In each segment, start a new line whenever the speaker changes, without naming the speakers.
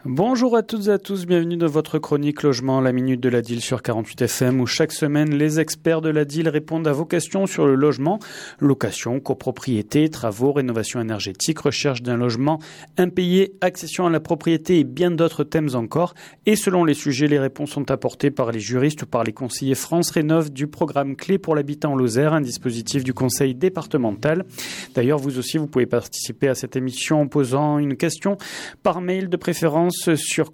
Bonjour à toutes et à tous, bienvenue dans votre chronique Logement, la minute de la DIL sur 48 FM où chaque semaine les experts de la DIL répondent à vos questions sur le logement, location, copropriété, travaux, rénovation énergétique, recherche d'un logement impayé, accession à la propriété et bien d'autres thèmes encore. Et selon les sujets, les réponses sont apportées par les juristes ou par les conseillers France Rénov du programme Clé pour l'habitat en Lozère, un dispositif du conseil départemental. D'ailleurs, vous aussi, vous pouvez participer à cette émission en posant une question par mail de préférence sur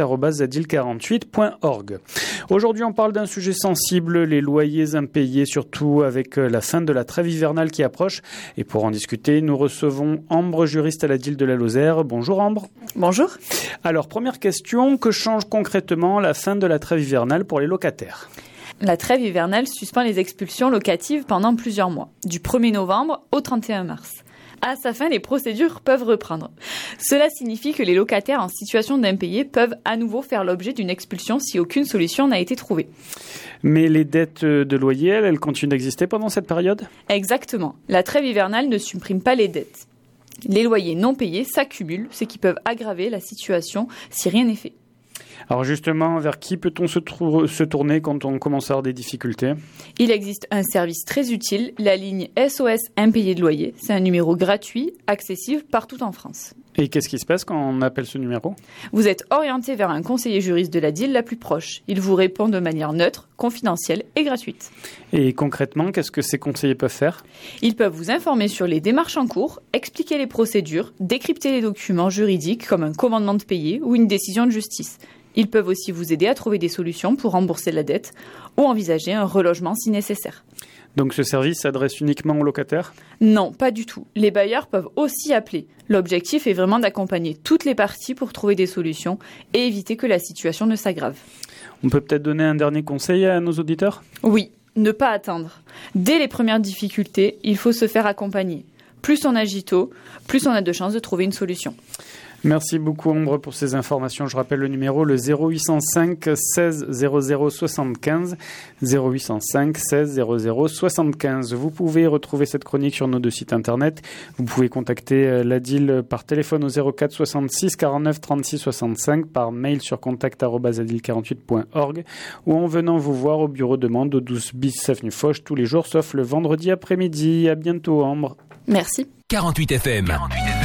contact@zadil48.org. Aujourd'hui, on parle d'un sujet sensible, les loyers impayés, surtout avec la fin de la trêve hivernale qui approche. Et pour en discuter, nous recevons Ambre, juriste à la DIL de la Lozère. Bonjour Ambre.
Bonjour.
Alors, première question, que change concrètement la fin de la trêve hivernale pour les locataires ?
La trêve hivernale suspend les expulsions locatives pendant plusieurs mois, du 1er novembre au 31 mars. À sa fin, les procédures peuvent reprendre. Cela signifie que les locataires en situation d'impayé peuvent à nouveau faire l'objet d'une expulsion si aucune solution n'a été trouvée.
Mais les dettes de loyer, elles continuent d'exister pendant cette période ?
Exactement. La trêve hivernale ne supprime pas les dettes. Les loyers non payés s'accumulent, ce qui peut aggraver la situation si rien n'est fait.
Alors justement, vers qui peut-on se tourner quand on commence à avoir des difficultés ?
Il existe un service très utile, la ligne SOS impayé de loyer. C'est un numéro gratuit, accessible partout en France.
Et qu'est-ce qui se passe quand on appelle ce numéro ?
Vous êtes orienté vers un conseiller juriste de la DIL la plus proche. Il vous répond de manière neutre, confidentielle et gratuite.
Et concrètement, qu'est-ce que ces conseillers peuvent faire ?
Ils peuvent vous informer sur les démarches en cours, expliquer les procédures, décrypter les documents juridiques comme un commandement de payer ou une décision de justice. Ils peuvent aussi vous aider à trouver des solutions pour rembourser la dette ou envisager un relogement si nécessaire.
Donc ce service s'adresse uniquement aux locataires ?
Non, pas du tout. Les bailleurs peuvent aussi appeler. L'objectif est vraiment d'accompagner toutes les parties pour trouver des solutions et éviter que la situation ne s'aggrave.
On peut peut-être donner un dernier conseil à nos auditeurs ?
Oui, ne pas attendre. Dès les premières difficultés, il faut se faire accompagner. Plus on agit tôt, plus on a de chances de trouver une solution.
Merci beaucoup Ambre pour ces informations. Je rappelle le numéro, le 0805 16 00 75, 0805 16 00 75. Vous pouvez retrouver cette chronique sur nos deux sites internet. Vous pouvez contacter la DIL par téléphone au 04 66 49 36 65, par mail sur contact@zadil48.org ou en venant vous voir au bureau de demande au 12 bis avenue Foch tous les jours sauf le vendredi après-midi. À bientôt Ambre.
Merci.
48 FM.